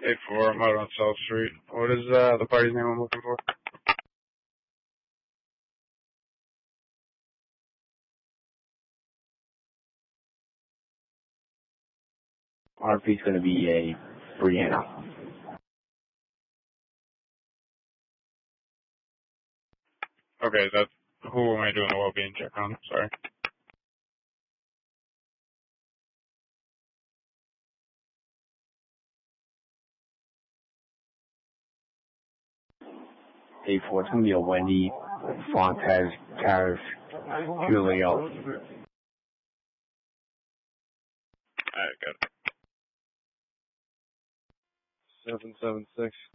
8-4, I'm out on South Street. What is the party's name I'm looking for? RP's going to be a Brianna. Okay, that's who am I doing the well-being check on? Sorry. It's going to be a Wendy, Fontes, Karis, Julio. Alright, good. 776.